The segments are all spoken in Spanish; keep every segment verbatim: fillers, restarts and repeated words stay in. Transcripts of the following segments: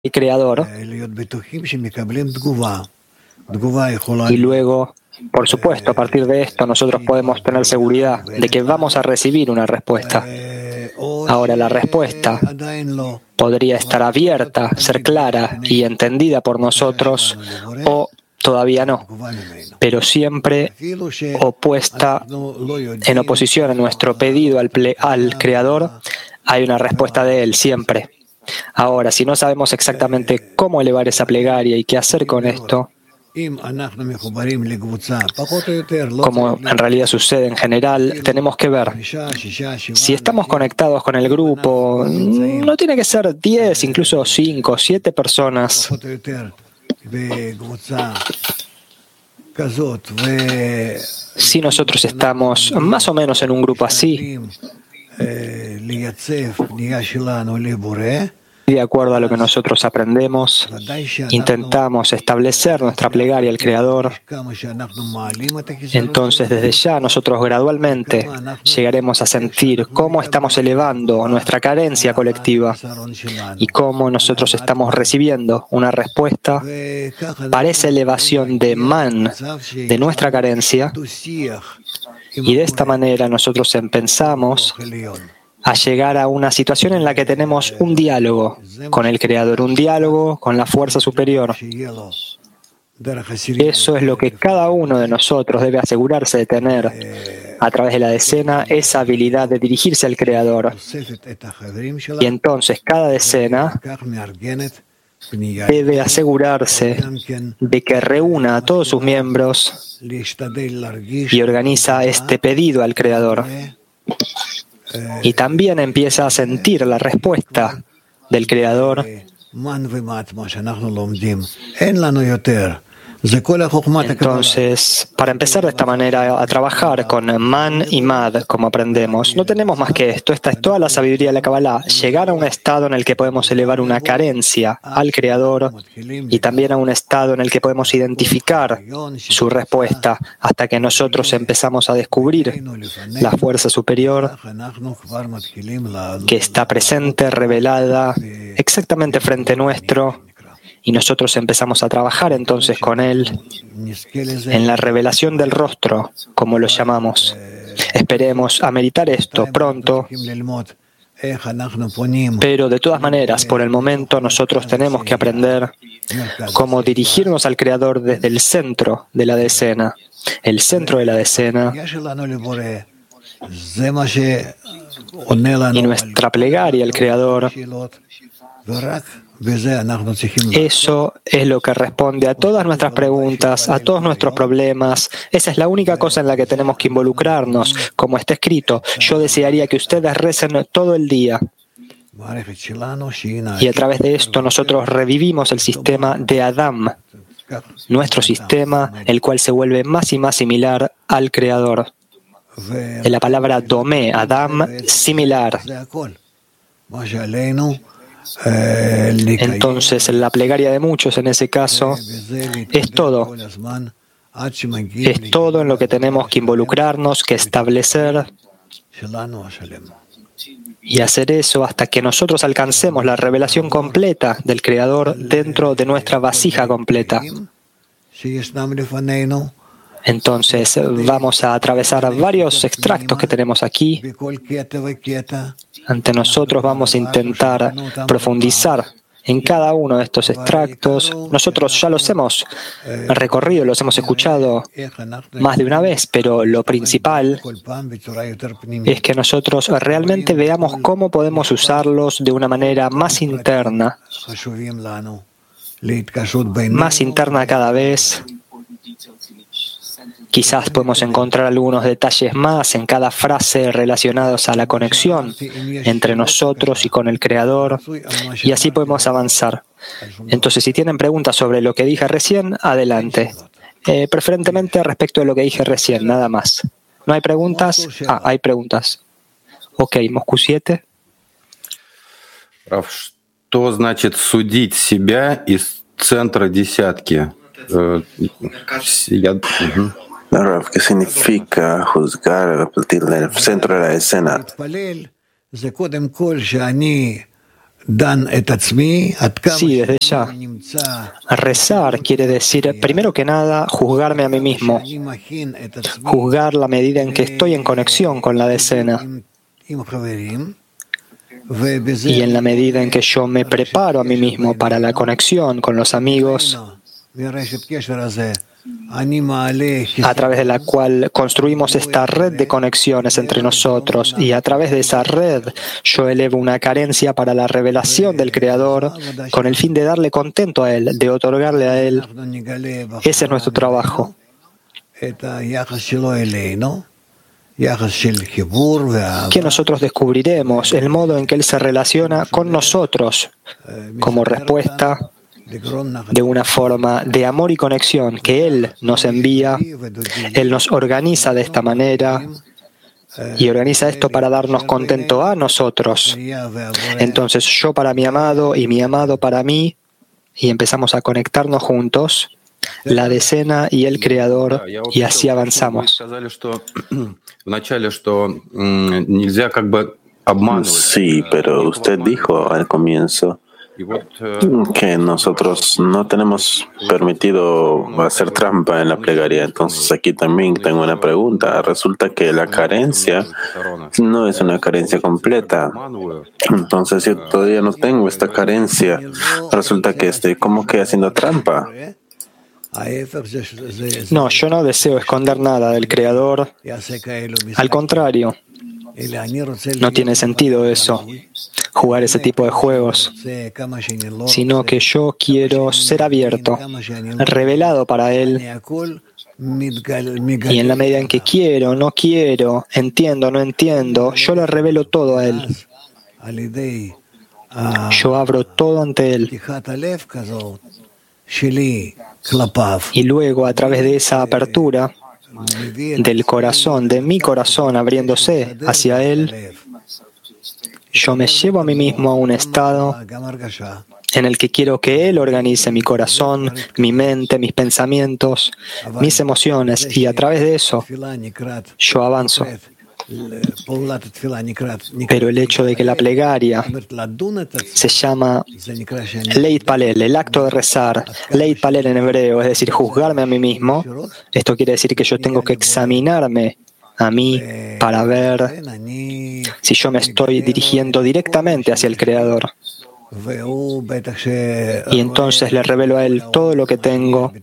el Creador. Y luego, por supuesto, a partir de esto nosotros podemos tener seguridad de que vamos a recibir una respuesta. Ahora, la respuesta podría estar abierta, ser clara y entendida por nosotros, o todavía no, pero siempre opuesta, en oposición a nuestro pedido al, ple, al Creador, hay una respuesta de Él, siempre. Ahora, si no sabemos exactamente cómo elevar esa plegaria y qué hacer con esto, como en realidad sucede en general, tenemos que ver si estamos conectados con el grupo. No tiene que ser diez, incluso cinco, siete personas. Si nosotros estamos más o menos en un grupo así, de acuerdo a lo que nosotros aprendemos, intentamos establecer nuestra plegaria al Creador. Entonces, desde ya, nosotros gradualmente llegaremos a sentir cómo estamos elevando nuestra carencia colectiva y cómo nosotros estamos recibiendo una respuesta para esa elevación de man, de nuestra carencia. Y de esta manera nosotros empezamos a llegar a una situación en la que tenemos un diálogo con el Creador, un diálogo con la fuerza superior. Eso es lo que cada uno de nosotros debe asegurarse de tener a través de la decena, esa habilidad de dirigirse al Creador. Y entonces cada decena debe asegurarse de que reúna a todos sus miembros y organiza este pedido al Creador. Y también empieza a sentir la respuesta del Creador. Entonces, para empezar de esta manera a trabajar con Man y Mad, como aprendemos, no tenemos más que esto. Esta es toda la sabiduría de la Kabbalah. Llegar a un estado en el que podemos elevar una carencia al Creador y también a un estado en el que podemos identificar su respuesta hasta que nosotros empezamos a descubrir la fuerza superior que está presente, revelada exactamente frente nuestro. Y nosotros empezamos a trabajar entonces con Él en la revelación del rostro, como lo llamamos. Esperemos ameritar esto pronto, pero de todas maneras, por el momento, nosotros tenemos que aprender cómo dirigirnos al Creador desde el centro de la decena. El centro de la decena y nuestra plegaria al Creador. Eso es lo que responde a todas nuestras preguntas, a todos nuestros problemas. Esa es la única cosa en la que tenemos que involucrarnos. Como está escrito, yo desearía que ustedes recen todo el día. Y a través de esto nosotros revivimos el sistema de Adam, nuestro sistema, el cual se vuelve más y más similar al Creador. De la palabra domé, Adam, similar. Entonces, la plegaria de muchos en ese caso es todo. Es todo en lo que tenemos que involucrarnos, que establecer y hacer eso hasta que nosotros alcancemos la revelación completa del Creador dentro de nuestra vasija completa. Entonces, vamos a atravesar varios extractos que tenemos aquí. Ante nosotros vamos a intentar profundizar en cada uno de estos extractos. Nosotros ya los hemos recorrido, los hemos escuchado más de una vez, pero lo principal es que nosotros realmente veamos cómo podemos usarlos de una manera más interna, más interna cada vez. Quizás podemos encontrar algunos detalles más en cada frase relacionados a la conexión entre nosotros y con el Creador, y así podemos avanzar. Entonces, si tienen preguntas sobre lo que dije recién, adelante. Eh, preferentemente respecto de lo que dije recién, nada más. ¿No hay preguntas? Ah, hay preguntas. Ok, Moscú siete. Что значит судить себя из центра десятки? Rav, ¿qué significa juzgar a partir del centro de la escena? Sí, desde ya. Rezar quiere decir, primero que nada, juzgarme a mí mismo, juzgar la medida en que estoy en conexión con la decena. Y en la medida en que yo me preparo a mí mismo para la conexión con los amigos, a través de la cual construimos esta red de conexiones entre nosotros, y a través de esa red yo elevo una carencia para la revelación del Creador con el fin de darle contento a Él, de otorgarle a Él. Ese es nuestro trabajo. Que nosotros descubriremos el modo en que Él se relaciona con nosotros como respuesta de una forma de amor y conexión que Él nos envía. Él nos organiza de esta manera y organiza esto para darnos contento a nosotros. Entonces yo para mi amado y mi amado para mí, y empezamos a conectarnos juntos, la decena y el Creador, y así avanzamos. Sí, pero usted dijo al comienzo que nosotros no tenemos permitido hacer trampa en la plegaria. Entonces aquí también tengo una pregunta. Resulta que la carencia no es una carencia completa. Entonces yo todavía no tengo esta carencia. Resulta que estoy como que haciendo trampa. No, yo no deseo esconder nada del Creador. Al contrario, no tiene sentido eso, jugar ese tipo de juegos, sino que yo quiero ser abierto, revelado para Él, y en la medida en que quiero, no quiero, entiendo, no entiendo, yo le revelo todo a Él. Yo abro todo ante Él. Y luego, a través de esa apertura del corazón, de mi corazón abriéndose hacia Él, yo me llevo a mí mismo a un estado en el que quiero que Él organice mi corazón, mi mente, mis pensamientos, mis emociones, y a través de eso yo avanzo. Pero el hecho de que la plegaria se llama Leit Palel, el acto de rezar, Leit Palel en hebreo, es decir, juzgarme a mí mismo, esto quiere decir que yo tengo que examinarme a mí para ver si yo me estoy dirigiendo directamente hacia el Creador. Y entonces le revelo a Él todo lo que tengo,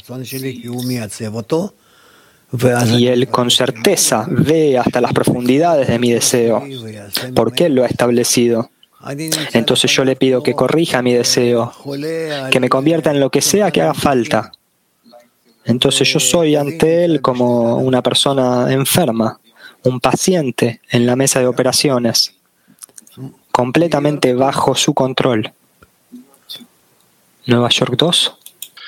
y Él con certeza ve hasta las profundidades de mi deseo, porque Él lo ha establecido. Entonces yo le pido que corrija mi deseo, que me convierta en lo que sea que haga falta. Entonces yo soy ante Él como una persona enferma, un paciente en la mesa de operaciones, completamente bajo su control. Nueva York dos.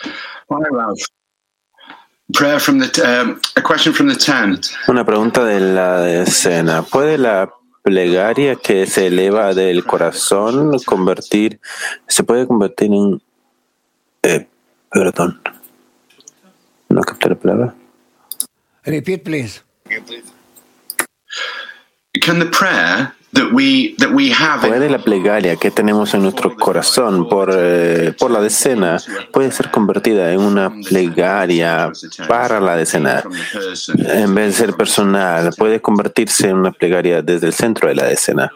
Una pregunta de la decena. ¿Puede la plegaria que se eleva del corazón convertir, se puede convertir en, eh, perdón, no capté la palabra? Repeat, please. Can the prayer that we that we have ¿Puede la plegaria que tenemos en nuestro corazón por, eh, por la decena puede ser convertida en una plegaria para la decena? En vez de ser personal, puede convertirse en una plegaria desde el centro de la decena.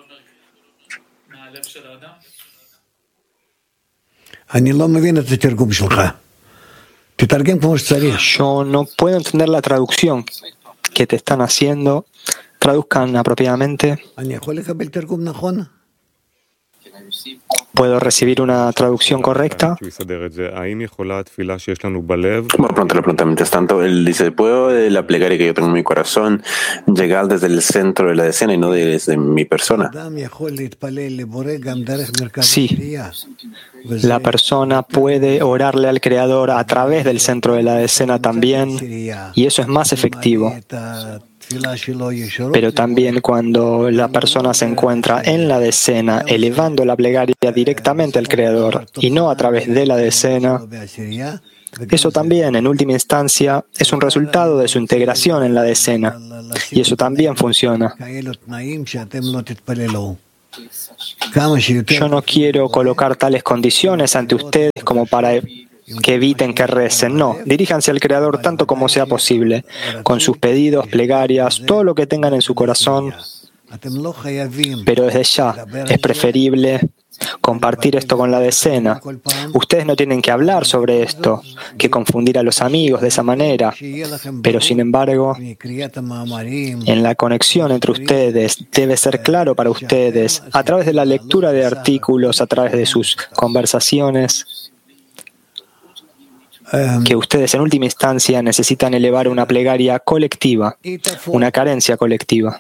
Yo no puedo entender la traducción que te están haciendo. Traduzcan apropiadamente. ¿Puedo recibir una traducción correcta? Bueno, pronto le pregunta, mientras tanto, él dice, ¿puedo de la plegaria que yo tengo en mi corazón llegar desde el centro de la decena y no desde mi persona? Sí. La persona puede orarle al Creador a través del centro de la decena también, y eso es más efectivo. Pero también cuando la persona se encuentra en la decena, elevando la plegaria directamente al Creador y no a través de la decena, eso también, en última instancia, es un resultado de su integración en la decena. Y eso también funciona. Yo no quiero colocar tales condiciones ante ustedes como para que eviten que recen. No, diríjanse al Creador tanto como sea posible, con sus pedidos, plegarias, todo lo que tengan en su corazón. Pero desde ya es preferible compartir esto con la decena. Ustedes no tienen que hablar sobre esto, que confundir a los amigos de esa manera. Pero sin embargo, en la conexión entre ustedes debe ser claro para ustedes, a través de la lectura de artículos, a través de sus conversaciones, que ustedes en última instancia necesitan elevar una plegaria colectiva, una carencia colectiva.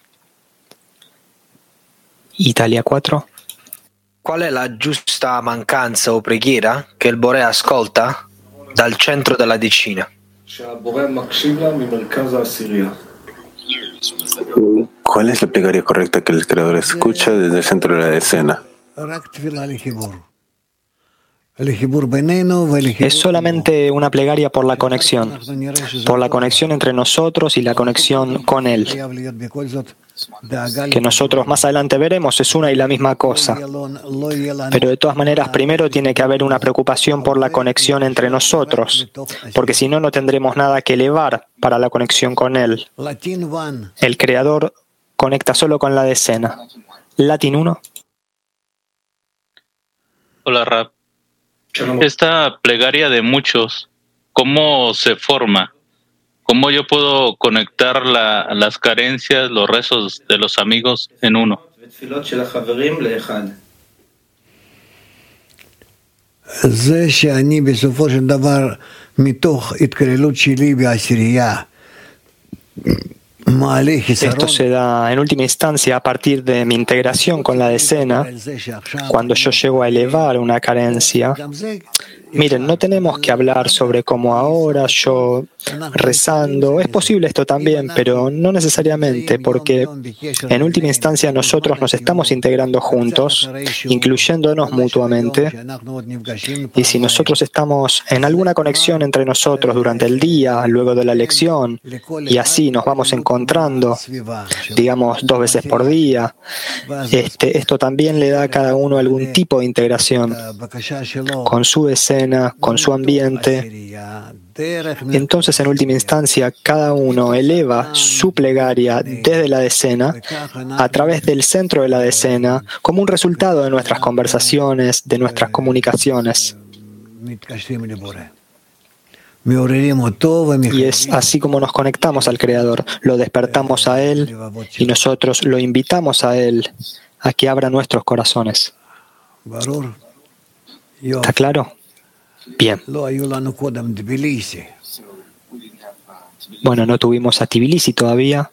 Italia quattro. Qual è la giusta mancanza o preghiera che il Boré ascolta dal centro della decina? ¿Cuál es la plegaria correcta que el Creador escucha desde el centro de la decena? Es solamente una plegaria por la conexión, por la conexión entre nosotros y la conexión con Él. Que nosotros más adelante veremos es una y la misma cosa. Pero de todas maneras, primero tiene que haber una preocupación por la conexión entre nosotros, porque si no, no tendremos nada que elevar para la conexión con Él. El Creador conecta solo con la decena. Latín uno. Hola, Rab. Esta plegaria de muchos, ¿cómo se forma? ¿Cómo yo puedo conectar la, las carencias, los rezos de los amigos en uno? Esto se da en última instancia a partir de mi integración con la decena, cuando yo llego a elevar una carencia. Miren, no tenemos que hablar sobre cómo ahora yo rezando. Es posible esto también, pero no necesariamente, porque en última instancia nosotros nos estamos integrando juntos, incluyéndonos mutuamente. Y si nosotros estamos en alguna conexión entre nosotros durante el día, luego de la lección, y así nos vamos encontrando, digamos, dos veces por día, este, esto también le da a cada uno algún tipo de integración con su escena, con su ambiente. Entonces, en última instancia, cada uno eleva su plegaria desde la decena a través del centro de la decena como un resultado de nuestras conversaciones, de nuestras comunicaciones. Y es así como nos conectamos al Creador, lo despertamos a Él y nosotros lo invitamos a Él a que abra nuestros corazones. ¿Está claro? Bien. Bueno, no tuvimos a Tbilisi todavía.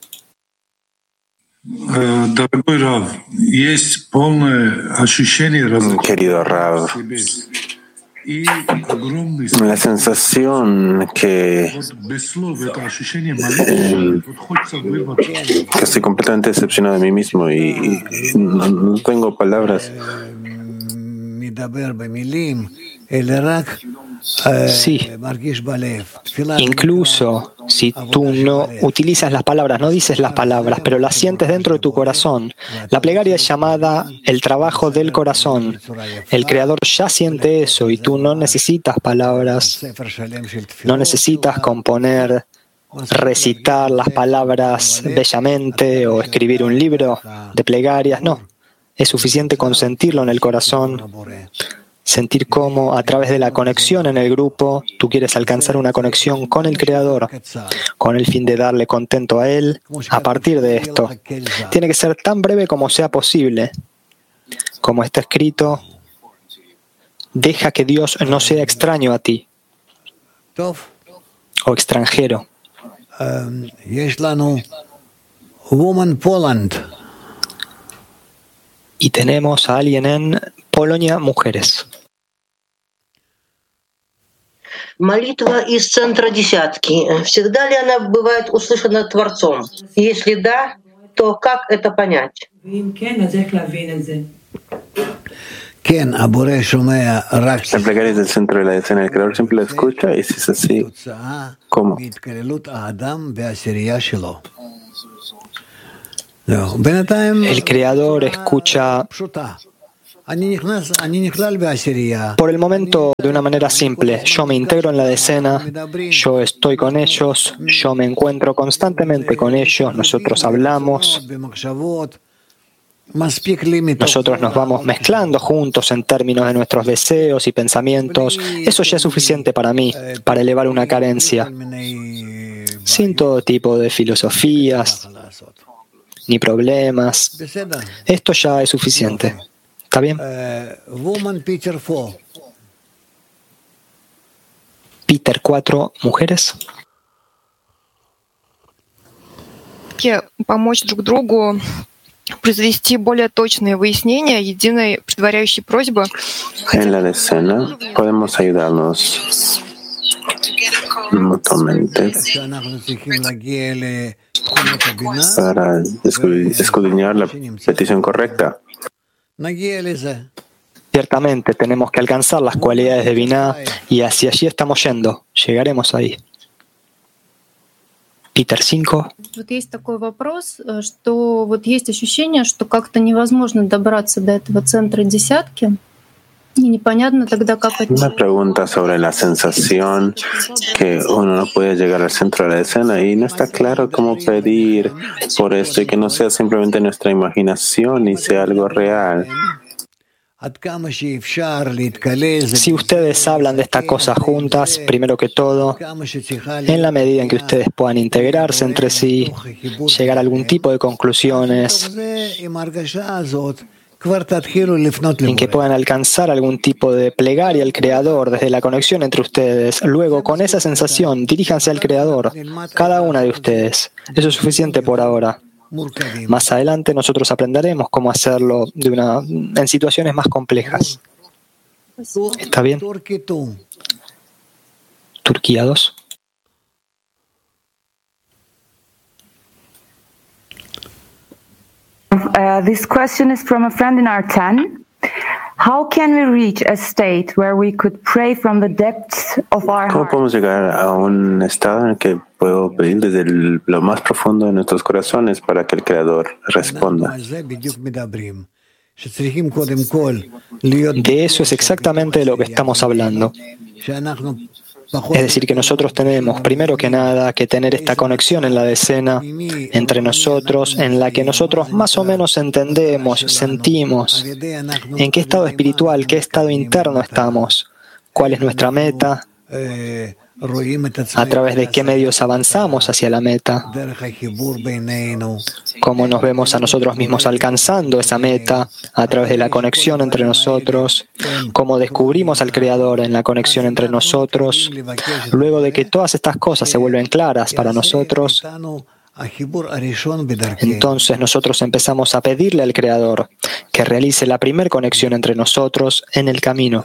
Querido Rav, la sensación que, eh, que estoy completamente decepcionado de mí mismo y, y no, no tengo palabras. Sí, incluso si tú no utilizas las palabras, no dices las palabras, pero las sientes dentro de tu corazón. La plegaria es llamada el trabajo del corazón. El Creador ya siente eso y tú no necesitas palabras, no necesitas componer, recitar las palabras bellamente o escribir un libro de plegarias, no. Es suficiente con sentirlo en el corazón. Sentir cómo, a través de la conexión en el grupo, tú quieres alcanzar una conexión con el Creador, con el fin de darle contento a Él a partir de esto. Tiene que ser tan breve como sea posible. Como está escrito, deja que Dios no sea extraño a ti o extranjero. Y tenemos a alguien en Polonia, mujeres. Молитва из центра десятки. Всегда ли она бывает услышана Творцом? Если да, то как это понять? La plegaria es del centro de la decena. El Creador siempre la escucha y si es así, ¿cómo? El Creador escucha por el momento de una manera simple. Yo me integro en la decena, yo estoy con ellos, yo me encuentro constantemente con ellos, nosotros hablamos, nosotros nos vamos mezclando juntos en términos de nuestros deseos y pensamientos. Eso ya es suficiente para mí, para elevar una carencia, sin todo tipo de filosofías ni problemas. Esto ya es suficiente. ¿Está bien? Peter cuatro, mujeres. Помочь друг другу произвести более точные выяснения единой предваряющей просьбы. En la decena podemos ayudarnos mutuamente para escudriñar la petición correcta. Ciertamente tenemos que alcanzar las cualidades de Binah y hacia allí estamos yendo. Llegaremos ahí. Peter cinco. Вот есть такой вопрос, что вот есть ощущение, что как-то невозможно добраться до этого центра десятки. Una pregunta sobre la sensación que uno no puede llegar al centro de la decena y no está claro cómo pedir por esto y que no sea simplemente nuestra imaginación y sea algo real. Si ustedes hablan de esta cosa juntas, primero que todo, en la medida en que ustedes puedan integrarse entre sí, llegar a algún tipo de conclusiones, en que puedan alcanzar algún tipo de plegaria al Creador desde la conexión entre ustedes. Luego, con esa sensación, diríjanse al Creador, cada una de ustedes. Eso es suficiente por ahora. Más adelante nosotros aprenderemos cómo hacerlo de una, en situaciones más complejas. ¿Está bien? Turquía dos. Uh, this question is from a friend in our ten. How can we reach a state where we could pray from the depths of our heart? ¿Cómo podemos llegar a un estado en el que puedo pedir desde el, lo más profundo de nuestros corazones para que el Creador responda? De eso es exactamente de lo que estamos hablando. Es decir, que nosotros tenemos, primero que nada, que tener esta conexión en la decena entre nosotros, en la que nosotros más o menos entendemos, sentimos en qué estado espiritual, qué estado interno estamos, cuál es nuestra meta, a través de qué medios avanzamos hacia la meta, cómo nos vemos a nosotros mismos alcanzando esa meta a través de la conexión entre nosotros, cómo descubrimos al Creador en la conexión entre nosotros. Luego de que todas estas cosas se vuelven claras para nosotros, entonces nosotros empezamos a pedirle al Creador que realice la primera conexión entre nosotros en el camino.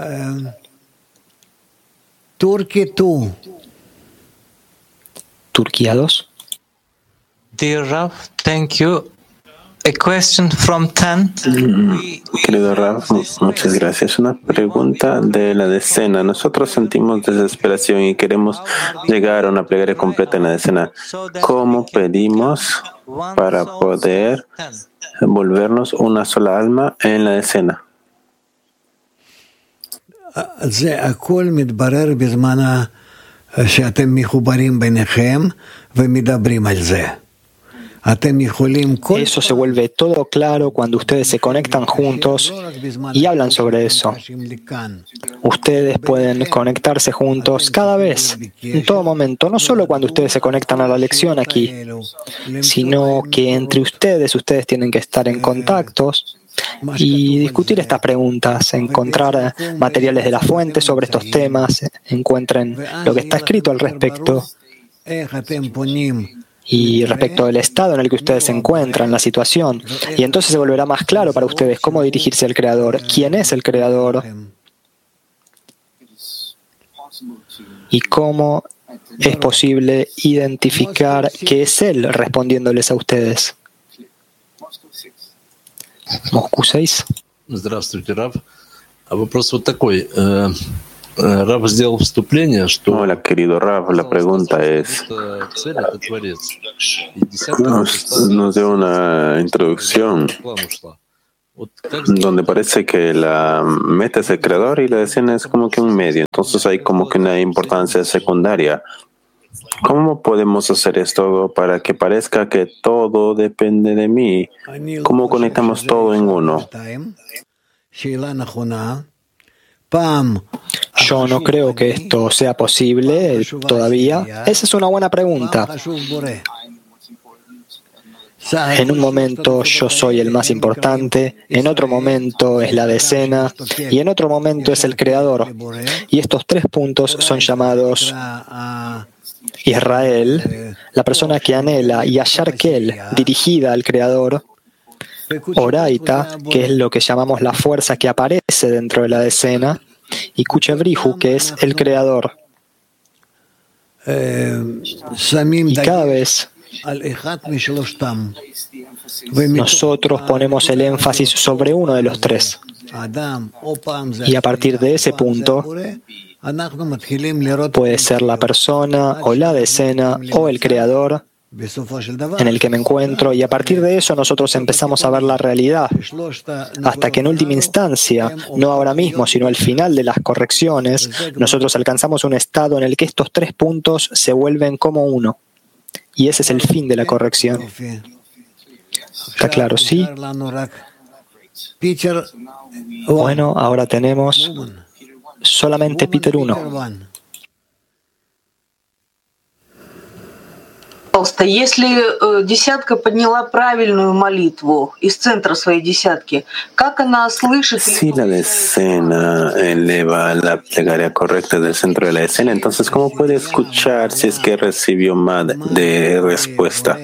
Turquía dos. Dear Rav, thank you. A question from ten. Querido Rav, muchas gracias. Una pregunta de la decena. Nosotros sentimos desesperación y queremos llegar a una plegaria completa en la decena. ¿Cómo pedimos para poder volvernos una sola alma en la decena? Eso se vuelve todo claro cuando ustedes se conectan juntos y hablan sobre eso. Ustedes pueden conectarse juntos cada vez, en todo momento, no solo cuando ustedes se conectan a la lección aquí, sino que entre ustedes, ustedes tienen que estar en contactos y discutir estas preguntas, encontrar materiales de la fuente sobre estos temas, encuentren lo que está escrito al respecto y respecto del estado en el que ustedes se encuentran, la situación, y entonces se volverá más claro para ustedes cómo dirigirse al Creador, quién es el Creador y cómo es posible identificar que es Él respondiéndoles a ustedes. Moscú seis. Здравствуйте, Рав. А вопрос вот такой. Hola, querido Rav. La pregunta es, nos, nos dio una introducción donde parece que la meta es el creador y la decena es como que un medio. Entonces hay como que una importancia secundaria. ¿Cómo podemos hacer esto para que parezca que todo depende de mí? ¿Cómo conectamos todo en uno? Yo no creo que esto sea posible todavía. Esa es una buena pregunta. En un momento yo soy el más importante, en otro momento es la decena y en otro momento es el creador. Y estos tres puntos son llamados Israel, la persona que anhela, y Ayarkel, dirigida al creador, Oraita, que es lo que llamamos la fuerza que aparece dentro de la decena, y Kuchebrihu, que es el creador. Y cada vez nosotros ponemos el énfasis sobre uno de los tres. Y a partir de ese punto, puede ser la persona o la decena o el creador en el que me encuentro, y a partir de eso nosotros empezamos a ver la realidad, hasta que en última instancia, no ahora mismo, sino al final de las correcciones, nosotros alcanzamos un estado en el que estos tres puntos se vuelven como uno. Y ese es el fin de la corrección. ¿Está claro? ¿Sí? Bueno, ahora tenemos solamente Peter uno. Пожалуйста, если э, десятка подняла правильную молитву из центра своей десятки, как она слышит? Si la decena eleva la plegaria correcta del centro de la escena, entonces ¿cómo puede escuchar si es que recibió mad de respuesta?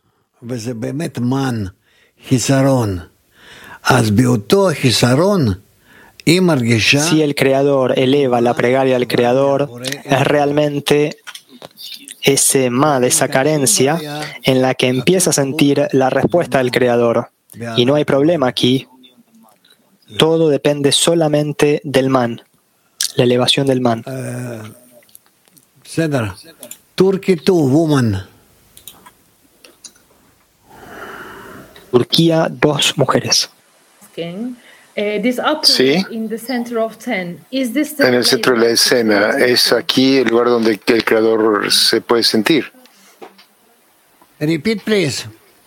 Si el creador eleva la plegaria al creador, es realmente ese mad, esa carencia, en la que empieza a sentir la respuesta del creador. Y no hay problema aquí. Todo depende solamente del man, la elevación del man. Turquía, dos mujeres. Sí, en el centro de la escena, ¿es aquí el lugar donde el creador se puede sentir? Repeat, please.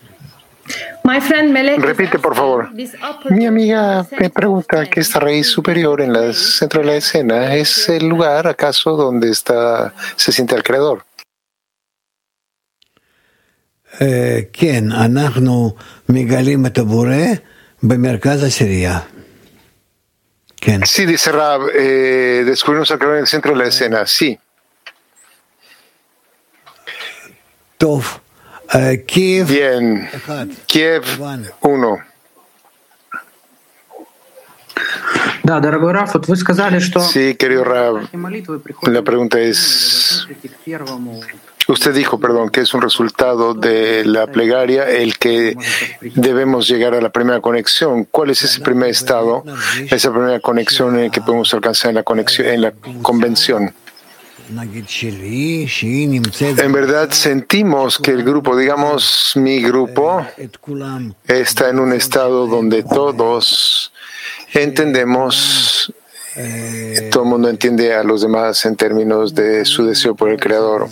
Repite, por favor. Mi amiga me pregunta que esta raíz superior en el centro de la escena es el lugar, ¿acaso, donde está se siente el creador? כן, אנחנו מגלים את הבורא במרכז הסירייה. Sí, dice Rab, eh, descubrimos al creador en el centro de la escena, sí. Bien, Kiev uno. Sí, querido Rab, la pregunta es, usted dijo, perdón, que es un resultado de la plegaria el que debemos llegar a la primera conexión. ¿Cuál es ese primer estado, esa primera conexión en la que podemos alcanzar en la conexión, en la convención? En verdad sentimos que el grupo, digamos mi grupo, está en un estado donde todos entendemos, todo el mundo entiende a los demás en términos de su deseo por el Creador.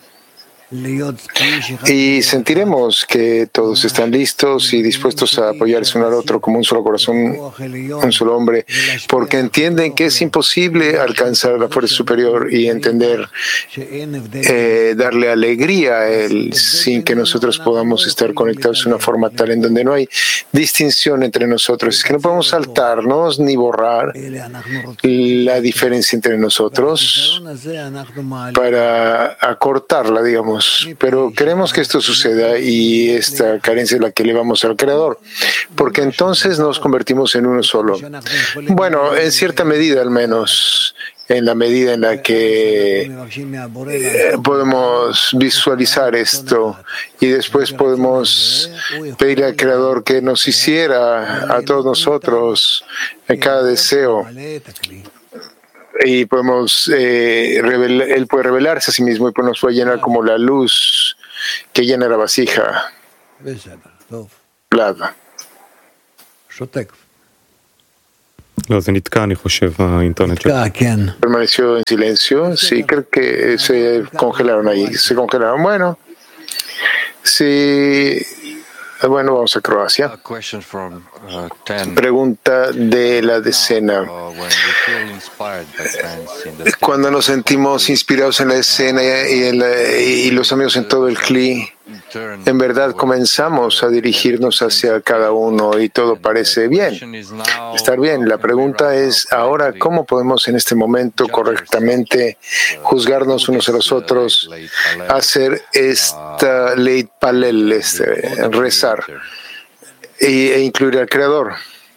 Y sentiremos que todos están listos y dispuestos a apoyarse uno al otro como un solo corazón, un solo hombre, porque entienden que es imposible alcanzar la fuerza superior y entender, eh, darle alegría a Él sin que nosotros podamos estar conectados de una forma tal en donde no hay distinción entre nosotros. Es que no podemos saltarnos ni borrar la diferencia entre nosotros para acortarla, digamos. Pero queremos que esto suceda y esta carencia es la que elevamos al Creador, porque entonces nos convertimos en uno solo. Bueno, en cierta medida al menos, en la medida en la que eh, podemos visualizar esto y después podemos pedirle al Creador que nos hiciera a todos nosotros en cada deseo y podemos eh, revelar, él puede revelarse a sí mismo y pues nos puede llenar como la luz que llena la vasija. Plata. Permaneció en silencio. Sí, creo que se congelaron ahí. Se congelaron. Bueno, sí. Bueno, vamos a Croacia. Pregunta de la decena. Cuando nos sentimos inspirados en la escena y, en la, y los amigos en todo el C L I, en verdad comenzamos a dirigirnos hacia cada uno y todo parece bien, estar bien. La pregunta es ahora, ¿cómo podemos en este momento correctamente juzgarnos unos a los otros, hacer esta leit palel, este, rezar e, e incluir al Creador?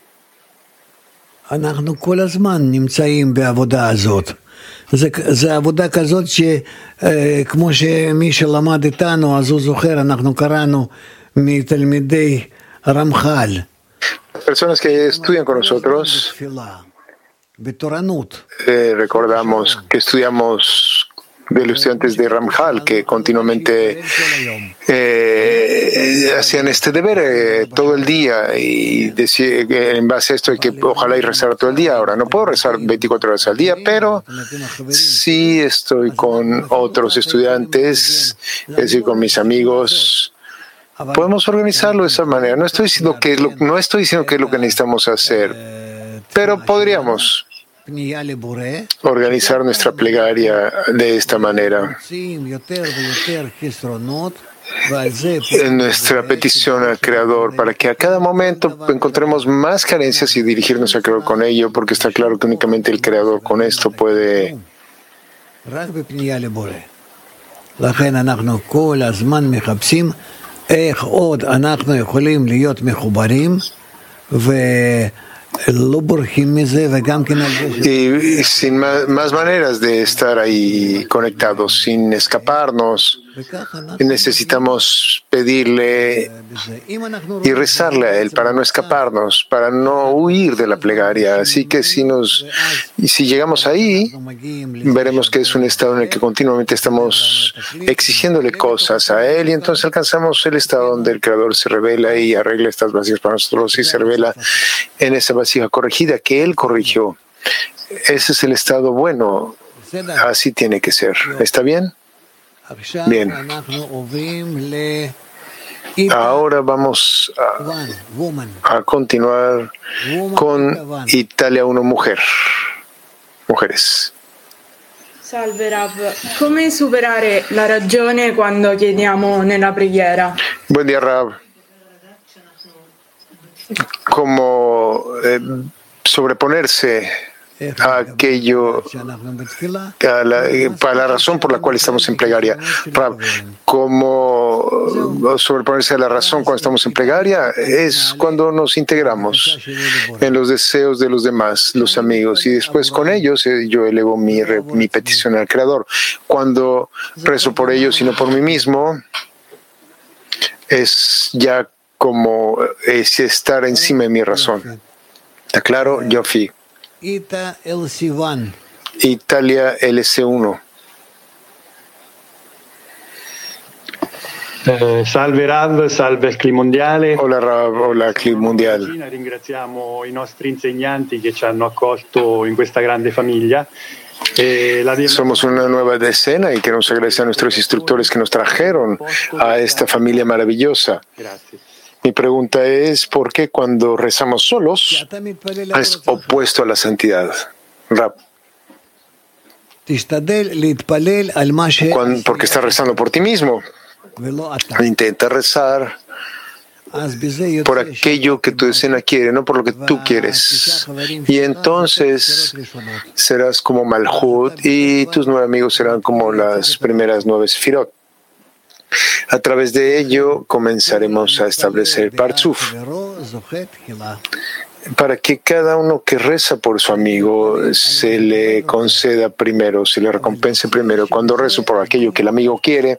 אנחנו כל הזמן נמצאים בעבודה הזאת. זה, זה עבודה כזאת שכמו שמי שלמד איתנו, אז הוא זוכר, אנחנו קראנו מתלמידי רמח"ל. Personas que estudian con nosotros, eh, recordamos que estudiamos de los estudiantes de Ramjal que continuamente eh, hacían este deber eh, todo el día y decía que en base a esto hay que ojalá y rezar todo el día. Ahora no puedo rezar veinticuatro horas al día, pero sí estoy con otros estudiantes, es decir, con mis amigos. Podemos organizarlo de esa manera. No estoy diciendo que lo, no estoy diciendo que es lo que necesitamos hacer, pero podríamos organizar nuestra plegaria de esta manera. En nuestra petición al Creador, para que a cada momento encontremos más carencias y dirigirnos al Creador con ello, porque está claro que únicamente el Creador con esto puede. איך עוד אנחנו יכולים להיות מחוברים ולא בורחים מזה וגם כן y sin más, más maneras de estar ahí conectados sin escaparnos. Necesitamos pedirle y rezarle a él para no escaparnos, para no huir de la plegaria. Así que si nos y si llegamos ahí, veremos que es un estado en el que continuamente estamos exigiéndole cosas a él y entonces alcanzamos el estado donde el Creador se revela y arregla estas vasijas para nosotros y se revela en esa vasija corregida que él corrigió. Ese es el estado bueno. Así tiene que ser. ¿Está bien? Bien. Ahora vamos a, a continuar con Italia uno, mujer. Mujeres. Salve Rav, come superare la ragione quando chiediamo nella preghiera? Buen día, Rav. ¿Cómo eh, sobreponerse a aquello, a la, para la razón por la cual estamos en plegaria? Rav, ¿cómo sobreponerse a la razón cuando estamos en plegaria? Es cuando nos integramos en los deseos de los demás, los amigos, y después con ellos eh, yo elevo mi, mi petición al Creador. Cuando rezo por ellos y no por mí mismo, es ya como es estar encima de mi razón. ¿Está claro? Yofi. Italia L C uno. Eh, salve Rav, salve il C L I mondiale. Hola Rav, hola C L I mondiale. Ringraziamo i nostri insegnanti che ci hanno accolto in questa grande famiglia. Somos una nueva decena y queremos agradecer a nuestros instructores que nos trajeron a esta familia maravillosa. Mi pregunta es, ¿por qué cuando rezamos solos es opuesto a la santidad? Rab. Cuando, porque estás rezando por ti mismo. Intenta rezar por aquello que tu decena quiere, no por lo que tú quieres. Y entonces serás como Malhut y tus nueve amigos serán como las primeras nueve Sefirot. A través de ello comenzaremos a establecer Partzuf, para que cada uno que reza por su amigo se le conceda primero, se le recompense primero. Cuando rezo por aquello que el amigo quiere,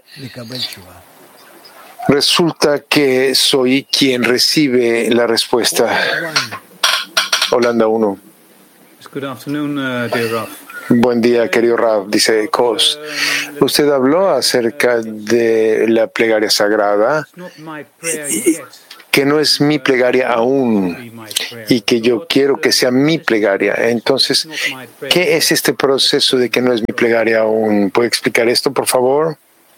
resulta que soy quien recibe la respuesta. Holanda uno. Good afternoon, uh, dear Rav. Buen día, querido Rav, dice Kos. Usted habló acerca de la plegaria sagrada, que no es mi plegaria aún y que yo quiero que sea mi plegaria. Entonces, ¿qué es este proceso de que no es mi plegaria aún? ¿Puede explicar esto, por favor?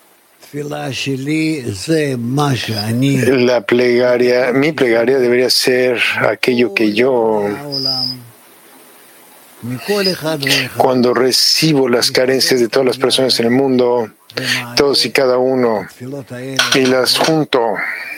La plegaria, mi plegaria debería ser aquello que yo, cuando recibo las carencias de todas las personas en el mundo, todos y cada uno, y las junto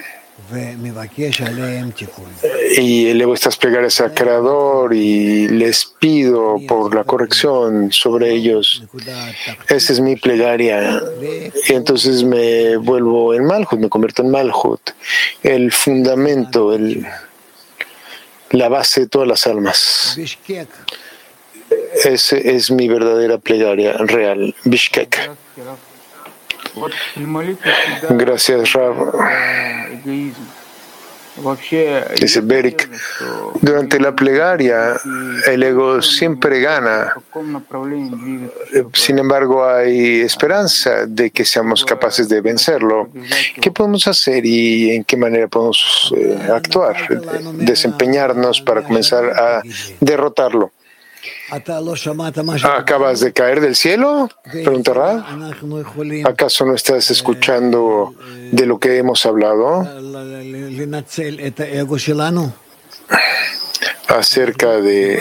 y elevo estas plegarias al Creador y les pido por la corrección sobre ellos. Esa es mi plegaria. Y entonces me vuelvo en Malhut, me convierto en Malhut, el fundamento, el, la base de todas las almas. Esa es mi verdadera plegaria real, Bishkek. Gracias, Rav. Dice Berik, durante la plegaria el ego siempre gana. Sin embargo, hay esperanza de que seamos capaces de vencerlo. ¿Qué podemos hacer y en qué manera podemos eh, actuar, desempeñarnos para comenzar a derrotarlo? ¿Acabas de caer del cielo? Pregunta Rav. ¿Acaso no estás escuchando de lo que hemos hablado? Acerca de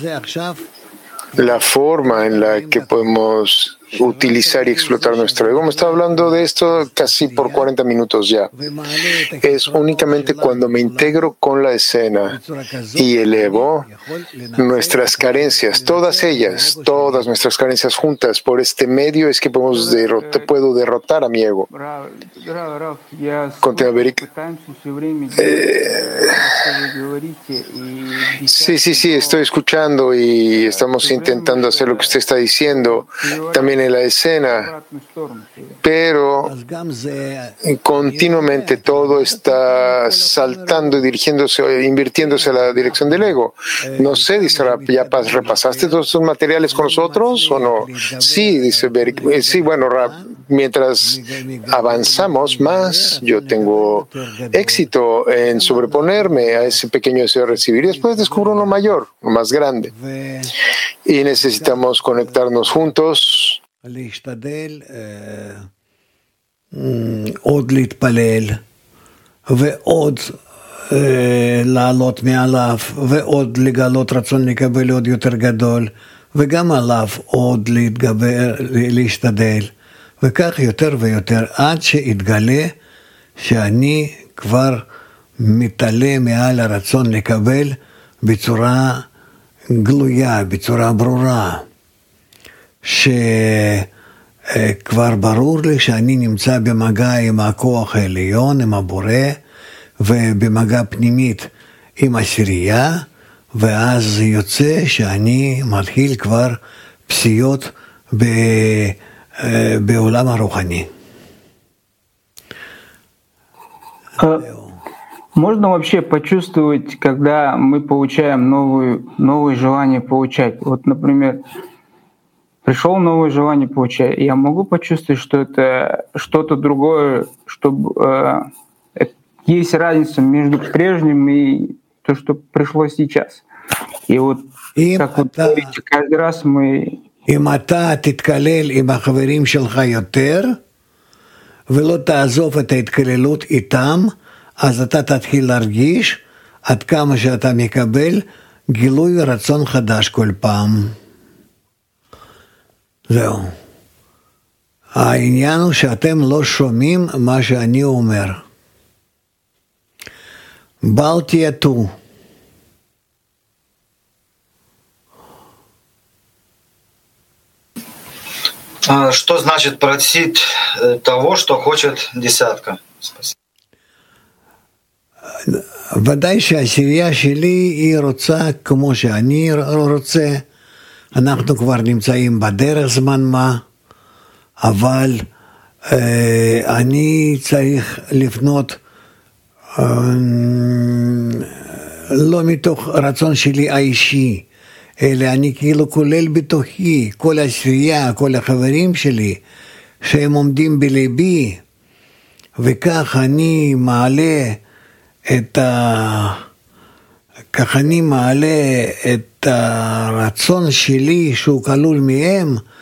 la forma en la que podemos utilizar y explotar nuestro ego. Me estaba hablando de esto casi por cuarenta minutos ya. Es únicamente cuando me integro con la escena y elevo nuestras carencias, todas ellas, todas nuestras carencias juntas, por este medio es que podemos derrotar, puedo derrotar a mi ego. Continúa Berik. Eh, sí, sí, sí, estoy escuchando y estamos intentando hacer lo que usted está diciendo. También en la escena, pero continuamente todo está saltando y dirigiéndose, invirtiéndose a la dirección del ego. No sé, dice, ¿ya repasaste todos estos materiales con nosotros o no? Sí, dice Berik. Sí, bueno, mientras avanzamos más, yo tengo éxito en sobreponerme a ese pequeño deseo de recibir y después descubro uno mayor, uno más grande. Y necesitamos conectarnos juntos. עוד להתפלל ועוד לעלות מעליו ועוד לגלות רצון לקבל עוד יותר גדול וגם עליו עוד להתגבר, להשתדל וכך יותר ויותר עד שיתגלה שאני כבר מתעלה מעל הרצון לקבל בצורה גלויה, בצורה ברורה, שכבר ברור לי שאני נמצא במגע עם הכוח העליון, עם הבורא, ובמגע פנימית עם עשירייה, ואז יוצא שאני מתחיל כבר פסיעות בעולם הרוחני. Можно вообще почувствовать, когда мы получаем новую, новые желания получать? Вот, например, пришел новое желание получать, и я могу почувствовать, что это что-то другое, что э, есть разница между прежним и то, что пришло сейчас. И вот, и как вот говорите, каждый раз мы... אם אתה תתקלל עם החברים שלך יותר, ולא תעזוב את ההתקללות איתם, אז אתה תתחיל להרגיש עד כמה שאתה מקבל גילוי רצון חדש כל פעם. זהו. העניין הוא שאתם לא שומעים מה שאני אומר. בל תייתו. Что значит просить того, что хочет десятка? Спасибо. ודאי שהעשירייה שלי היא רוצה כמו שאני רוצה, אנחנו כבר נמצאים בדרך זמן מה, אבל אה, אני צריך לפנות אה, לא מתוך רצון שלי האישי, אלא אני כאילו כולל בתוכי כל עשייה, כל החברים שלי, שהם עומדים בליבי, וכך אני מעלה את ה... כך אני מעלה את הרצון שלי שהוא כלול מהם,